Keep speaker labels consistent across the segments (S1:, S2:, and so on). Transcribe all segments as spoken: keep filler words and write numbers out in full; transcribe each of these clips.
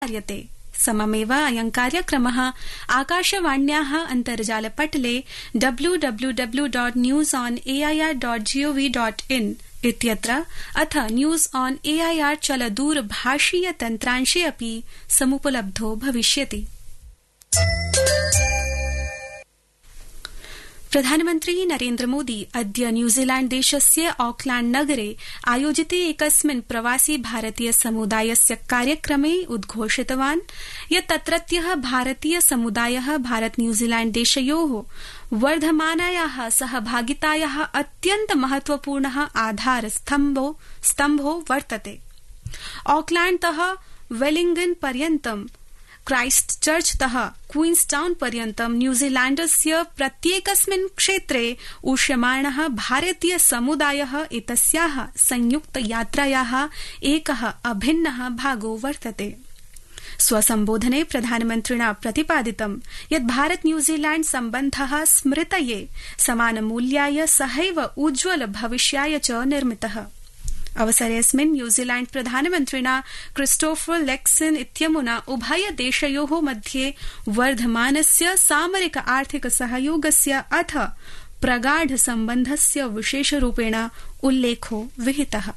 S1: प्रसार्यते। सममेव अयं कार्यक्रमः आकाशवाण्याः अन्तर्जालपटले W W W dot news on AIR dot gov dot in इत्यत्र अथ न्यूज ऑन एआईआर चलदूरभाषीय तन्त्रांशे अपि समुपलब्धो भविष्यति। प्रधानमन्त्री नरेन्द्रमोदी अद्य न्यूजीलैण्ड देशस्य ऑकलैण्ड नगरे आयोजिते एकस्मिन् प्रवासी भारतीय समुदायस्य कार्यक्रमे उद्घोषितवान् यत् तत्रत्यः भारतीय समुदायः भारत न्यूजीलैण्ड देशयोः वर्धमानायाः सहभागितायाः अत्यन्त महत्वपूर्णः आधारस्तम्भो स्तम्भो वर्तते। ऑकलैण्डतः वेलिंगटन पर्यन्तं क्राइस्ट चर्चतः क्वीन्सटाउन पर्यन्तं न्यूजीलैण्डस्य प्रत्येकस्मिन् क्षेत्रे उष्यमाणः भारतीय समुदायः एतस्याः संयुक्त यात्रायाः एकः अभिन्नः भागो वर्तते। स्वसम्बोधने प्रधानमन्त्रिणा प्रतिपादितं यत् भारत न्यूजीलैण्ड सम्बन्धः स्मृतये समानमूल्याय सहैव उज्ज्वल भविष्याय च निर्मितः। अवसरेऽस्मिन् न्यूजीलैण्ड प्रधानमन्त्रिणा क्रिस्टोफर लेक्सन इत्यमुना उभय देशयोः मध्ये वर्धमानस्य सामरिक आर्थिक सहयोगस्य अथ प्रगाढ सम्बन्धस्य विशेषरूपेण उल्लेखो विहितः।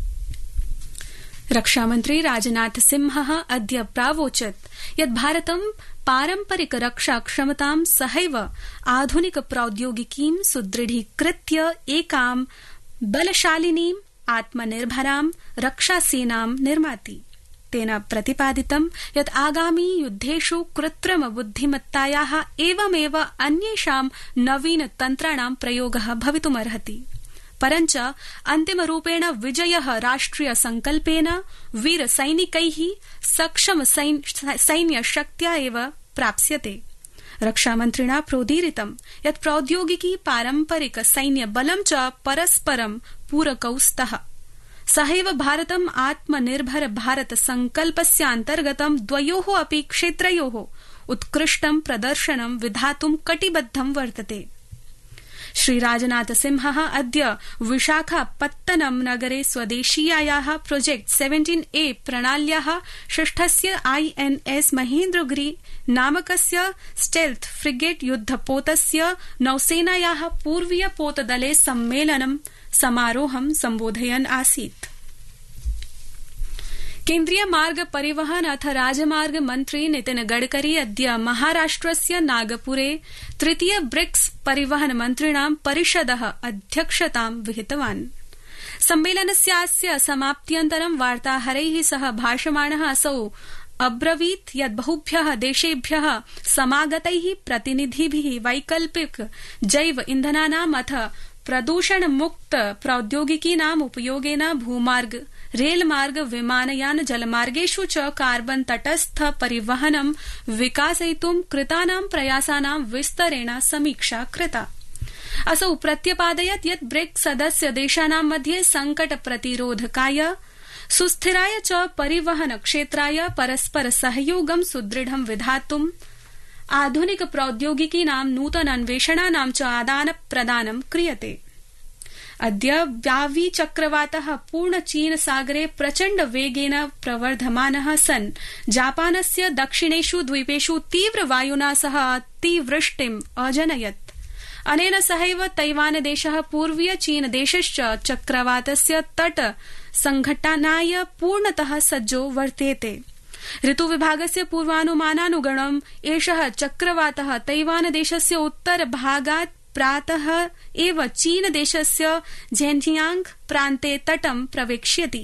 S1: रक्षामन्त्री राजनाथ सिंहः अद्य प्रावोचत् यत् भारतं पारम्परिक रक्षा क्षमतां सहैव आधुनिक प्रौद्योगिकीं सुदृढीकृत्य एकां बलशालिनीं आत्मनिर्भरां रक्षासेनां निर्माति। तेन प्रतिपादितं यत् आगामी युद्धेषु कृत्रिम बुद्धिमत्तायाः एवमेव अन्येषां नवीन तन्त्राणां प्रयोगः भवितुमर्हति। परञ्च अन्तिमरूपेण विजयः राष्ट्रिय संकल्पेन वीर सैनिकैः सक्षम सैन्यशक्त्या एव प्राप्स्यते। रक्षामन्त्रिणा प्रोदीरितं यत् प्रौद्योगिकी पारम्परिक सैन्य बलं च परस्परं पूरकौ स्तः। सहैव भारतम् आत्मनिर्भर भारत संकल्पस्यान्तर्गतं द्वयोः अपि क्षेत्रयोः उत्कृष्टं प्रदर्शनं विधातुं कटिबद्धं वर्तते। श्री राजनाथ सिंहः अद्य विशाखापत्तनम नगरे स्वदेशीयायाः प्रोजेक्ट सेवेंटीन ए प्रणाल्याः षष्ठस्य आईएनएस महेन्द्रगिरि नामकस्य स्टेल्थ फ्रिगेट युद्धपोतस्य नौसेनायाः पूर्वीय पोतदले सम्मेलनं समारोहं सम्बोधयन् आसीत्। केन्द्रीय मार्ग परिवहन अथ राजमार्ग मन्त्री नितिन गडकरी अद्य महाराष्ट्रस्य नागपुरे तृतीय ब्रिक्स परिवहन मन्त्रिणां परिषदः अध्यक्षतां विहितवान्। सम्मेलनस्यास्य समाप्त्यन्तरं वार्ताहरैः सह भाषमाणः असौ अब्रवीत् यत् बहुभ्यः देशेभ्यः समागतैः प्रतिनिधिभिः वैकल्पिक जैव इन्धनानाम् अथ प्रदूषण मुक्त प्रौद्योगिकीनाम् उपयोगेन भूमार्ग रेलमार्ग विमानयान जलमार्गेषु च कार्बन तटस्थ परिवहनं विकासयितुं कृतानां प्रयासानां विस्तरेण समीक्षा कृता। असौ प्रत्यपादयत् यत् ब्रिक्स सदस्य देशानां मध्ये संकट प्रतिरोधकाय सुस्थिराय च परिवहन क्षेत्राय परस्पर सहयोगं सुदृढं विधातुं आधुनिक प्रौद्योगिकीनां नूतन अन्वेषणानां च आदान प्रदानं क्रियते। अद्य व्यावी चक्रवातः पूर्ण चीन सागरे प्रचण्ड वेगेन प्रवर्धमानः सन् जापानस्य दक्षिणेषु द्वीपेषु तीव्र वायुना सह अतिवृष्टिम् अजनयत्। अनेन सहैव तैवानदेशः पूर्वीय चीन देशश्च चक्रवातस्य तट संघटनाय पूर्णतः सज्जो वर्तेते। ऋतुविभागस्य पूर्वानुमानानुगुणम् एषः चक्रवातः तैवानदेशस्य उत्तरभागात् प्रातः एव चीनदेशस्य झेन्जियांग प्रान्ते तटं प्रवेक्ष्यति।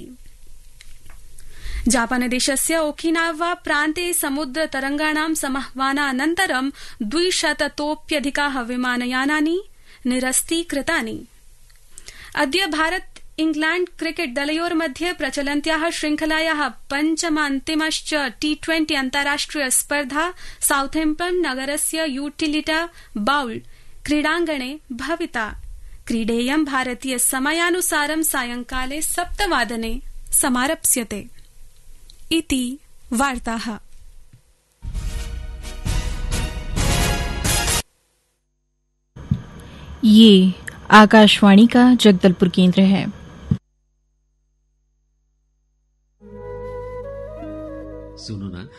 S1: जापानदेशस्य ओकिनावा प्रान्ते समुद्र तरंगाणां समाह्वानानन्तरं द्विशततोप्यधिकाः विमानयानानि निरस्तीकृतानि। अद्य भारत इंग्लैण्ड क्रिकेट दलयोर्मध्ये प्रचलन्त्याः श्रृंखलायाः पञ्चमान्तिमश्च टी ट्वेंटी अन्ताराष्ट्रिय स्पर्धा साउथैम्प्टन नगरस्य यूटिलिटा बाउल क्रीडाङ्गणे भविता। क्रीडेयं भारतीय समयानुसारं सायंकाले सप्तवादने समारप्स्यते। इति वार्ताः।
S2: ये आकाशवाणी का जगदलपुर केंद्र है।
S3: सुनो ना,